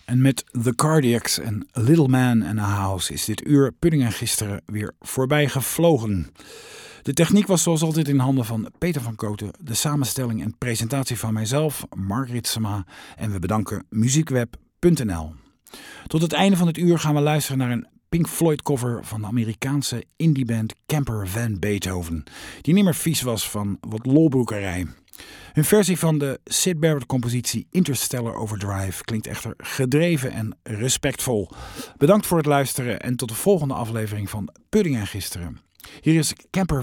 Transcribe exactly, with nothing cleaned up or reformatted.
En met The Cardiacs en A Little Man and a House is dit uur Pudding en Gisteren weer voorbij gevlogen. De techniek was zoals altijd in handen van Peter van Kooten. De samenstelling en presentatie van mijzelf, Mark Ritsema. En we bedanken muziekweb punt n l. Tot het einde van het uur gaan we luisteren naar een Pink Floyd cover van de Amerikaanse indieband Camper Van Beethoven. Die niet meer vies was van wat lolbroekerij. Hun versie van de Syd Barrett compositie Interstellar Overdrive klinkt echter gedreven en respectvol. Bedankt voor het luisteren en tot de volgende aflevering van Pudding en Gisteren. Hier is Camper